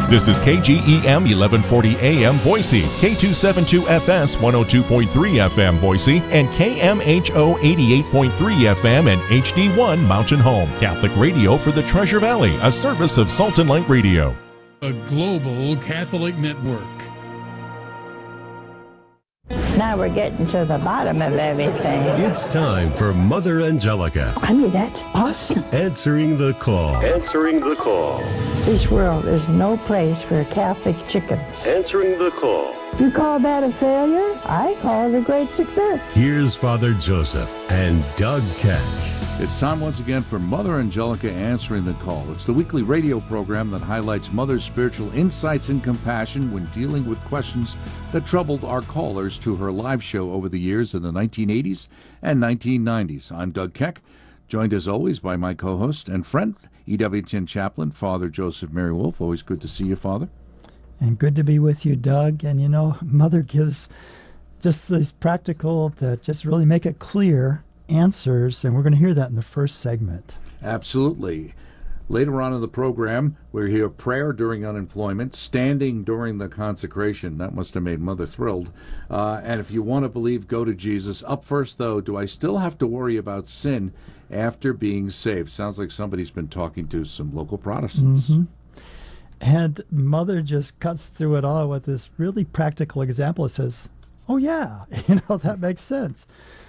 This is KGEM 1140 AM Boise, K272FS 102.3 FM Boise, and KMHO 88.3 FM and HD1 Mountain Home. Catholic radio for the Treasure Valley, a service of Salt and Light Radio. A global Catholic network. Now we're getting to the bottom of everything. It's time for Mother Angelica. I mean, that's awesome. Answering the call. Answering the call. This world is no place for Catholic chickens. Answering the call. You call that a failure? I call it a great success. Here's Father Joseph and Doug Keck. It's time once again for Mother Angelica Answering the Call. It's the weekly radio program that highlights Mother's spiritual insights and compassion when dealing with questions that troubled our callers to her live show over the years in the 1980s and 1990s. I'm Doug Keck, joined as always by my co-host and friend, EWTN chaplain, Father Joseph Mary Wolf. Always good to see you, Father. And good to be with you, Doug. And you know, Mother gives just these practical, that just really make it clear answers, and we're going to hear that in the first segment. Absolutely. Later on in the program, we'll hear prayer during unemployment, standing during the consecration. That must have made Mother thrilled. And if you want to believe, go to Jesus. Up first, though, do I still have to worry about sin after being saved? Sounds like somebody's been talking to some local Protestants. Mm-hmm. And Mother just cuts through it all with this really practical example. It says, oh yeah, that makes sense.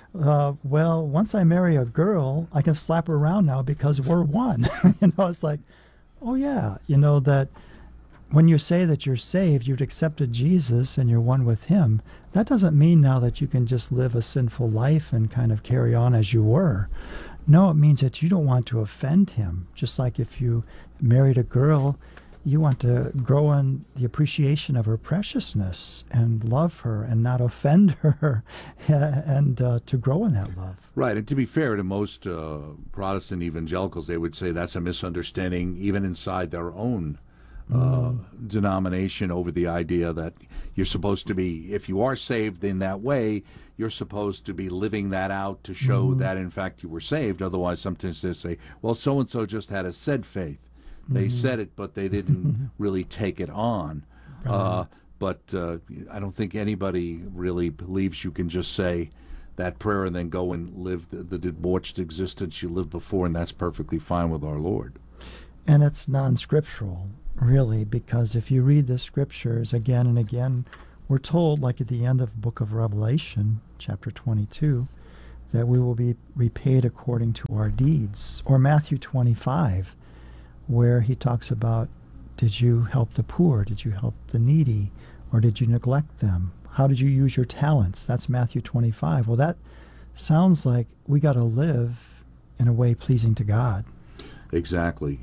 Well, once I marry a girl, I can slap her around now because we're one. It's like, oh yeah, that when you say that you're saved, you've accepted Jesus and you're one with him. That doesn't mean now that you can just live a sinful life and kind of carry on as you were. No, it means that you don't want to offend him. Just like if you married a girl, you want to grow in the appreciation of her preciousness and love her and not offend her and to grow in that love. Right, and to be fair to most Protestant evangelicals, they would say that's a misunderstanding even inside their own denomination over the idea that you're supposed to be, if you are saved in that way, you're supposed to be living that out to show that in fact you were saved. Otherwise, sometimes they say, well, so-and-so just had a said faith. They said it, but they didn't really take it on. Right. But I don't think anybody really believes you can just say that prayer and then go and live the debauched existence you lived before, and that's perfectly fine with our Lord. And it's non-scriptural, really, because if you read the scriptures again and again, we're told, like at the end of the book of Revelation, chapter 22, that we will be repaid according to our deeds. Or Matthew 25, where he talks about, did you help the poor? Did you help the needy? Or did you neglect them? How did you use your talents? That's Matthew 25. Well, that sounds like we got to live in a way pleasing to God. Exactly.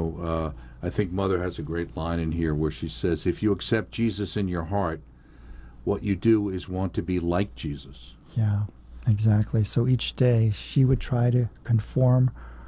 I think Mother has a great line in here where she says, if you accept Jesus in your heart, what you do is want to be like Jesus. Yeah, exactly. So each day she would try to conform.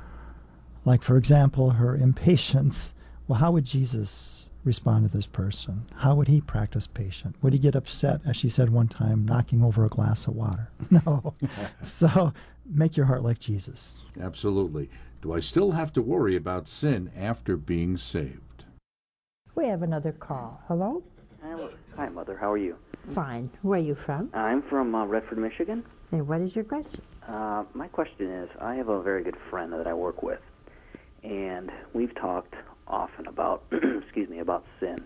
Like, for example, her impatience. Well, how would Jesus respond to this person? How would he practice patience? Would he get upset, as she said one time, knocking over a glass of water? No. So make your heart like Jesus. Absolutely. Do I still have to worry about sin after being saved? We have another call. Hello? Hi, Mother. How are you? Fine. Where are you from? I'm from Redford, Michigan. And what is your question? My question is, I have a very good friend that I work with. And we've talked often about, about sin.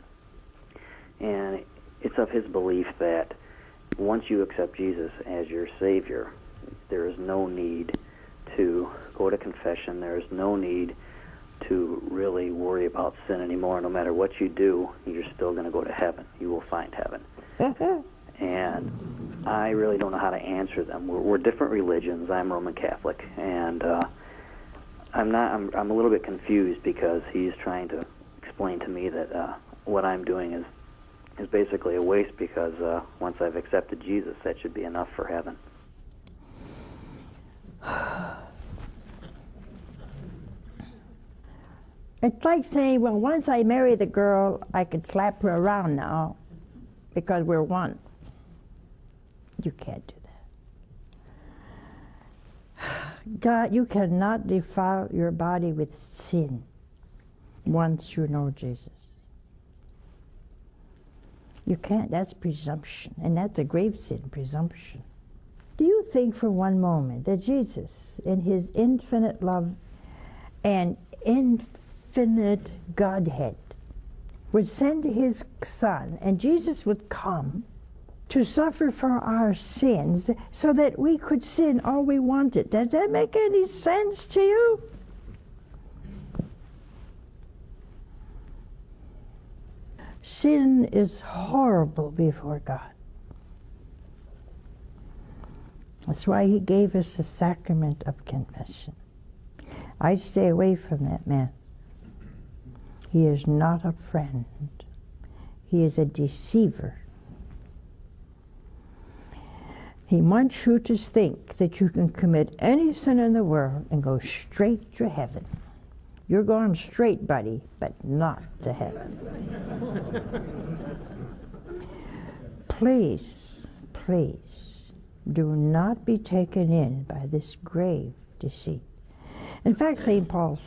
And it's of his belief that once you accept Jesus as your Savior, there is no need to go to confession. There is no need to really worry about sin anymore. No matter what you do, you're still going to go to heaven. You will find heaven. And I really don't know how to answer them. We're different religions. I'm Roman Catholic, and I'm a little bit confused because he's trying to explain to me that what I'm doing is basically a waste because once I've accepted Jesus, that should be enough for heaven. It's like saying, well, once I marry the girl, I could slap her around now because we're one. You can't do that. God, you cannot defile your body with sin once you know Jesus. You can't. That's presumption. And that's a grave sin, presumption. Do you think for one moment that Jesus, in his infinite love and infinite Godhead, would send his Son, and Jesus would come to suffer for our sins so that we could sin all we wanted? Does that make any sense to you? Sin is horrible before God. That's why he gave us the sacrament of confession. I stay away from that man. He is not a friend. He is a deceiver. He wants you to think that you can commit any sin in the world and go straight to heaven. You're going straight, buddy, but not to heaven. Please, please, do not be taken in by this grave deceit. In fact, St. Paul